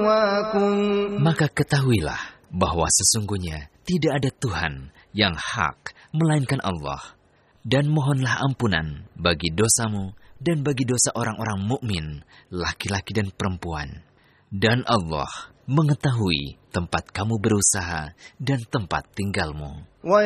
Maka ketahuilah bahwa sesungguhnya tidak ada Tuhan yang hak melainkan Allah, dan mohonlah ampunan bagi dosamu dan bagi dosa orang-orang mukmin, laki-laki dan perempuan. Dan Allah mengetahui tempat kamu berusaha dan tempat tinggalmu.